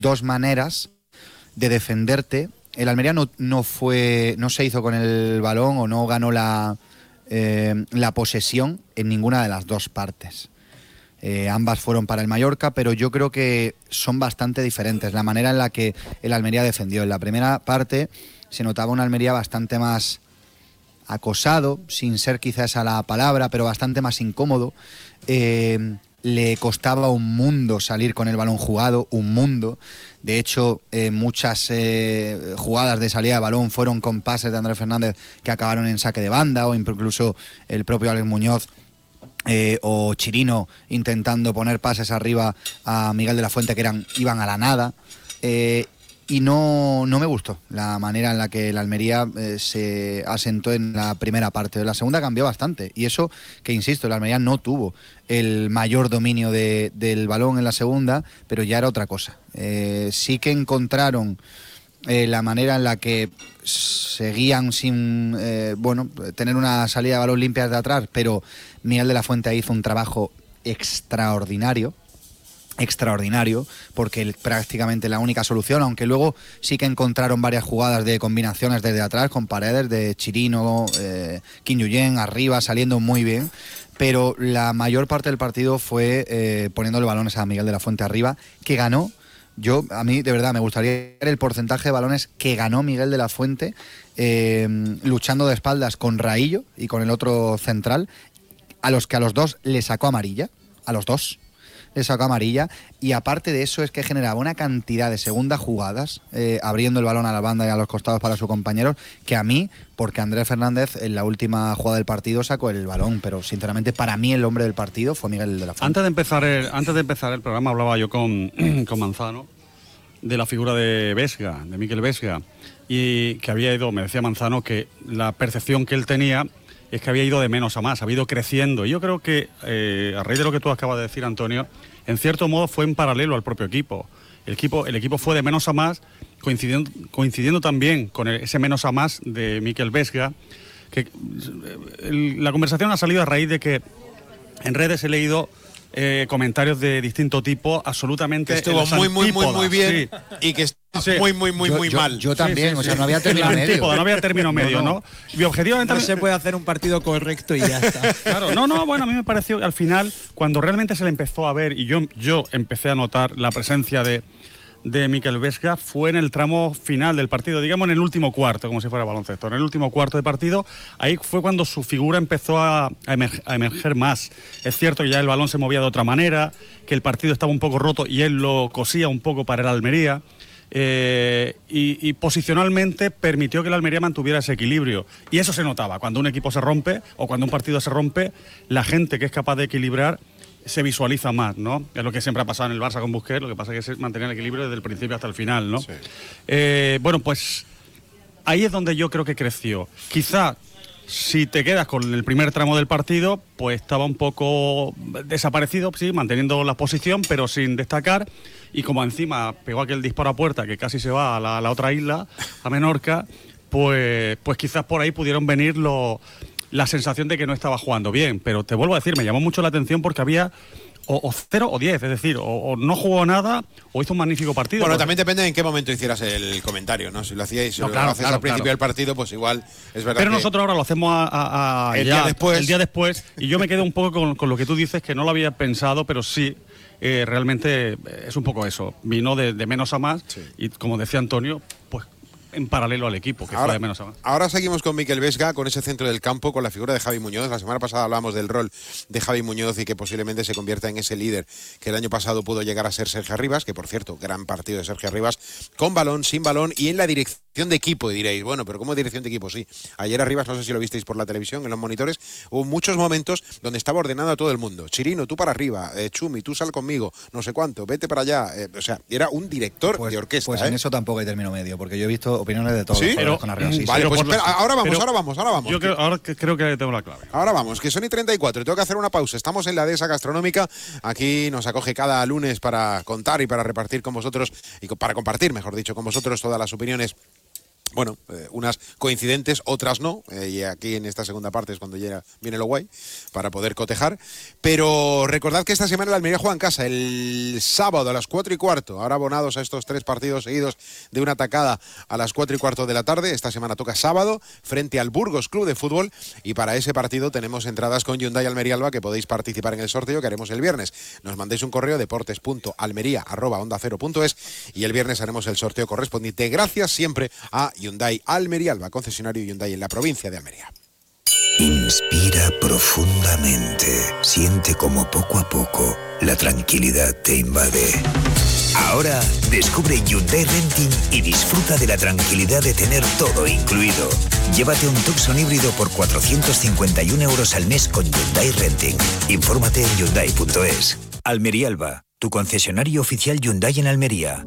dos maneras de defenderte. El Almería no se hizo con el balón o no ganó la posesión en ninguna de las dos partes. Ambas fueron para el Mallorca, pero yo creo que son bastante diferentes la manera en la que el Almería defendió. En la primera parte se notaba un Almería bastante más acosado, sin ser quizás a la palabra, pero bastante más incómodo. Le costaba un mundo salir con el balón jugado, un mundo. De hecho, muchas jugadas de salida de balón fueron con pases de Andrés Fernández que acabaron en saque de banda, o incluso el propio Alex Muñoz o Chirino intentando poner pases arriba a Miguel de la Fuente que iban a la nada. Y no me gustó la manera en la que el Almería se asentó en la primera parte. La segunda cambió bastante. Y eso que, insisto, el Almería no tuvo el mayor dominio del balón en la segunda, pero ya era otra cosa. Sí que encontraron la manera en la que seguían sin tener una salida de balón limpia desde atrás, pero Miguel de la Fuente hizo un trabajo extraordinario, porque prácticamente la única solución, aunque luego sí que encontraron varias jugadas de combinaciones desde atrás con Paredes, de Chirino, Kim Yuyen arriba, saliendo muy bien, pero la mayor parte del partido fue poniéndole balones a Miguel de la Fuente arriba, que ganó. A mí de verdad me gustaría ver el porcentaje de balones que ganó Miguel de la Fuente luchando de espaldas con Raillo y con el otro central, a los dos le sacó amarilla, le sacó amarilla, y aparte de eso es que generaba una cantidad de segundas jugadas abriendo el balón a la banda y a los costados para sus compañeros, que a mí, porque Andrés Fernández en la última jugada del partido sacó el balón, pero sinceramente para mí el hombre del partido fue Miguel de la Fuente. Antes de empezar el programa hablaba yo con Manzano de la figura de Mikel Vesga, y que había ido, me decía Manzano, que la percepción que él tenía es que había ido de menos a más, había ido creciendo. Y yo creo que, a raíz de lo que tú acabas de decir, Antonio, en cierto modo fue en paralelo al propio equipo. El equipo fue de menos a más, coincidiendo también con ese menos a más de Mikel Vesga, que la conversación ha salido a raíz de que en redes he leído comentarios de distinto tipo, absolutamente. Que estuvo muy bien, sí. Y que muy mal. Yo también, o sea, no había término medio. No había término medio, ¿no? Y objetivamente no se puede hacer un partido correcto y ya está. Claro, bueno, a mí me pareció al final, cuando realmente se le empezó a ver, y yo empecé a notar la presencia de Mikel Vesga, fue en el tramo final del partido, digamos en el último cuarto, como si fuera baloncesto. En el último cuarto de partido, ahí fue cuando su figura empezó a emerger más. Es cierto que ya el balón se movía de otra manera, que el partido estaba un poco roto y él lo cosía un poco para el Almería. Y posicionalmente permitió que el Almería mantuviera ese equilibrio, y eso se notaba cuando un equipo se rompe o cuando un partido se rompe. La gente que es capaz de equilibrar se visualiza más, ¿no? Es lo que siempre ha pasado en el Barça con Busquets, lo que pasa es que se mantenía el equilibrio desde el principio hasta el final, ¿no? Sí. Pues ahí es donde yo creo que creció. Quizá si te quedas con el primer tramo del partido, pues estaba un poco desaparecido, sí, manteniendo la posición, pero sin destacar. Y como encima pegó aquel disparo a puerta que casi se va a la otra isla, a Menorca, pues quizás por ahí pudieron venir la sensación de que no estaba jugando bien. Pero te vuelvo a decir, me llamó mucho la atención porque había o 0 o 10, es decir, o no jugó nada o hizo un magnífico partido. Bueno, también depende en qué momento hicieras el comentario, ¿no? Si lo hacíais, lo haces al principio del partido, pues igual es verdad. Pero nosotros ahora lo hacemos el día después, y yo me quedo un poco con lo que tú dices, que no lo había pensado, pero sí. Realmente es un poco eso, vino de menos a más, sí. Y como decía Antonio, pues en paralelo al equipo, que fue de menos a más. Ahora seguimos con Mikel Vesga, con ese centro del campo, con la figura de Javi Muñoz. La semana pasada hablábamos del rol de Javi Muñoz y que posiblemente se convierta en ese líder que el año pasado pudo llegar a ser Sergio Arribas, que por cierto, gran partido de Sergio Arribas, con balón, sin balón y en la dirección de equipo, y diréis, bueno, pero ¿cómo dirección de equipo? Sí, ayer Arribas, no sé si lo visteis por la televisión, en los monitores, hubo muchos momentos donde estaba ordenando a todo el mundo. Chirino, tú para arriba, Chumi, tú sal conmigo, no sé cuánto, vete para allá. O sea, era un director de orquesta. Pues en eso tampoco hay término medio, porque yo he visto opiniones de todos. ¿Sí? Pero, con Arribas, sí. Vale, pues espera, ahora vamos. Yo creo que tengo la clave. Ahora vamos, que son y 34, y tengo que hacer una pausa. Estamos en la Dehesa Gastronómica, aquí nos acoge cada lunes para contar y para repartir con vosotros, y para compartir, mejor dicho, con vosotros todas las opiniones bueno, unas coincidentes, otras no, y aquí en esta segunda parte es cuando viene lo guay, para poder cotejar. Pero recordad que esta semana el Almería juega en casa, el sábado a las 4:15, ahora abonados a estos 3 partidos seguidos de una tacada a las 4:15 de la tarde. Esta semana toca sábado, frente al Burgos Club de Fútbol, y para ese partido tenemos entradas con Hyundai Almería Alba, que podéis participar en el sorteo que haremos el viernes. Nos mandéis un correo, deportes.almería@ondacero.es, y el viernes haremos el sorteo correspondiente, gracias siempre a Hyundai Almería Alba, concesionario Hyundai en la provincia de Almería. Inspira profundamente. Siente como poco a poco la tranquilidad te invade. Ahora descubre Hyundai Renting y disfruta de la tranquilidad de tener todo incluido. Llévate un Tucson híbrido por 451 euros al mes con Hyundai Renting. Infórmate en Hyundai.es. Almería Alba, tu concesionario oficial Hyundai en Almería.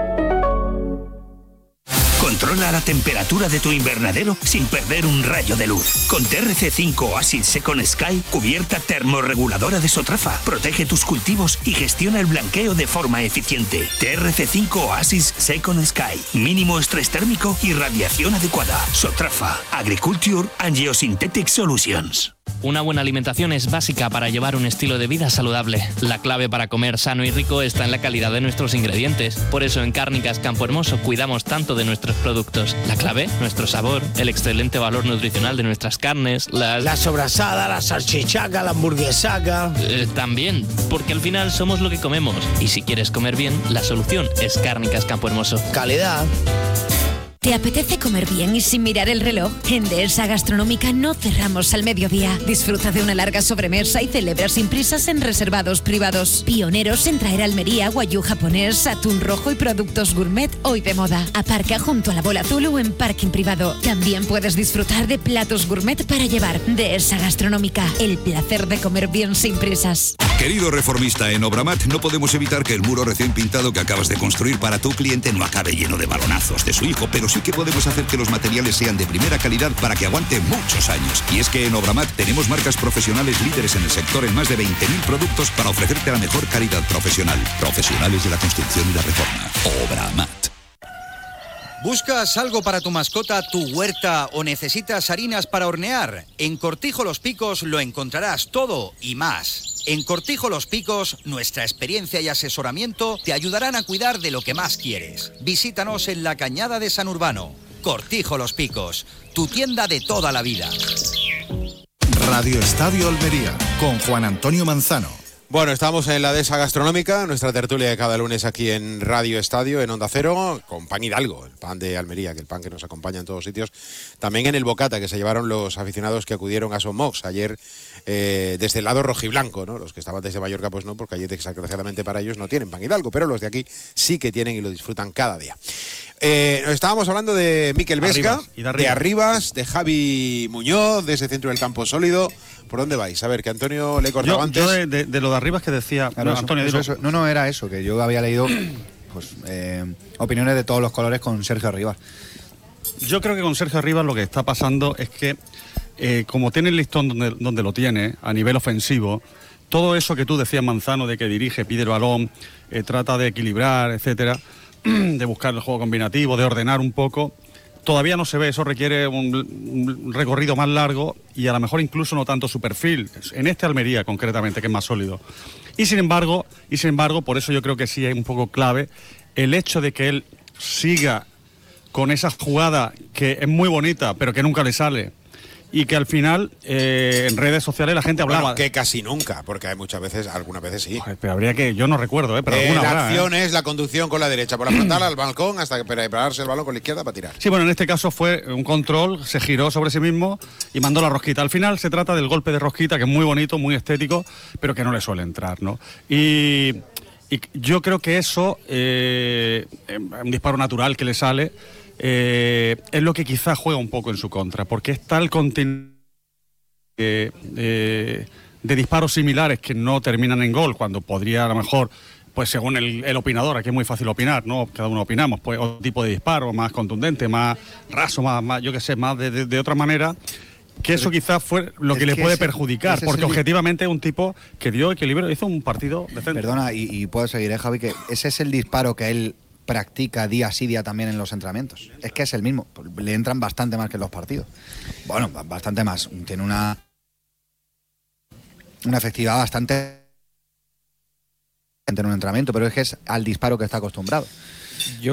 Controla la temperatura de tu invernadero sin perder un rayo de luz. Con TRC5 Oasis Second Sky, cubierta termorreguladora de Sotrafa. Protege tus cultivos y gestiona el blanqueo de forma eficiente. TRC5 Oasis Second Sky. Mínimo estrés térmico y radiación adecuada. Sotrafa. Agriculture and Geosynthetic Solutions. Una buena alimentación es básica para llevar un estilo de vida saludable. La clave para comer sano y rico está en la calidad de nuestros ingredientes. Por eso en Cárnicas Campo Hermoso cuidamos tanto de nuestros productos. La clave, nuestro sabor, el excelente valor nutricional de nuestras carnes, la sobrasada, la salchichaca, la hamburguesaca. También, porque al final somos lo que comemos. Y si quieres comer bien, la solución es Cárnicas Campo Hermoso. Calidad. ¿Te apetece comer bien y sin mirar el reloj? En Dehesa Gastronómica no cerramos al mediodía. Disfruta de una larga sobremesa y celebra sin prisas en reservados privados. Pioneros en traer a Almería guayú japonés, atún rojo y productos gourmet hoy de moda. Aparca junto a la Bola Azul o en parking privado. También puedes disfrutar de platos gourmet para llevar. Dehesa Gastronómica, el placer de comer bien sin prisas. Querido reformista, en Obramat no podemos evitar que el muro recién pintado que acabas de construir para tu cliente no acabe lleno de balonazos de su hijo, pero sí que podemos hacer que los materiales sean de primera calidad para que aguante muchos años. Y es que en Obramat tenemos marcas profesionales líderes en el sector en más de 20.000 productos para ofrecerte la mejor calidad profesional. Profesionales de la construcción y la reforma. Obramat. ¿Buscas algo para tu mascota, tu huerta o necesitas harinas para hornear? En Cortijo Los Picos lo encontrarás todo y más. En Cortijo Los Picos, nuestra experiencia y asesoramiento te ayudarán a cuidar de lo que más quieres. Visítanos en la Cañada de San Urbano. Cortijo Los Picos, tu tienda de toda la vida. Radio Estadio Almería, con Juan Antonio Manzano. Bueno, estamos en la Dehesa Gastronómica, nuestra tertulia de cada lunes aquí en Radio Estadio, en Onda Cero, con pan Hidalgo, el pan de Almería, que el pan que nos acompaña en todos sitios. También en el bocata que se llevaron los aficionados que acudieron a Son Mox ayer desde el lado rojiblanco, ¿no? Los que estaban desde Mallorca, pues no, porque allí desgraciadamente para ellos no tienen pan Hidalgo, pero los de aquí sí que tienen y lo disfrutan cada día. Estábamos hablando de Mikel Vesga, de Arribas, de Javi Muñoz, de ese centro del campo sólido. ¿Por dónde vais? A ver, que Antonio le cortaba antes. Yo de lo de Arribas que decía... Claro, no, Antonio, eso. No, era eso, que yo había leído pues opiniones de todos los colores con Sergio Arribas. Yo creo que con Sergio Arribas lo que está pasando es que, como tiene el listón donde lo tiene, a nivel ofensivo, todo eso que tú decías, Manzano, de que dirige, pide el balón, trata de equilibrar, etcétera, de buscar el juego combinativo, de ordenar un poco, todavía no se ve. Eso requiere un recorrido más largo y a lo mejor incluso no tanto su perfil, en este Almería concretamente, que es más sólido. Y sin embargo, por eso yo creo que sí es un poco clave el hecho de que él siga con esa jugada que es muy bonita, pero que nunca le sale. Y que al final, en redes sociales la gente hablaba... Bueno, que casi nunca, porque hay muchas veces, algunas veces sí. Pero habría que... Yo no recuerdo, pero alguna la habrá, acción es la conducción con la derecha por la frontal al balcón hasta que prepararse el balón con la izquierda para tirar. Sí, bueno, en este caso fue un control, se giró sobre sí mismo y mandó la rosquita. Al final se trata del golpe de rosquita, que es muy bonito, muy estético, pero que no le suele entrar, ¿no? Y yo creo que eso, un disparo natural que le sale... es lo que quizás juega un poco en su contra, porque es tal contenido de disparos similares que no terminan en gol, cuando podría a lo mejor, pues según el opinador, aquí es muy fácil opinar, ¿no? Cada uno opinamos, pues otro tipo de disparo, más contundente, más raso, más yo qué sé, más de otra manera, que eso quizás fue lo que le puede perjudicar, porque objetivamente es un tipo que dio equilibrio, hizo un partido decente. Perdona, y puedo seguir, Javi, que ese es el disparo que a él practica día sí día también en los entrenamientos. Es que es el mismo, le entran bastante más que en los partidos. Bueno, bastante más. Tiene una efectividad bastante en un entrenamiento, pero es que es al disparo que está acostumbrado.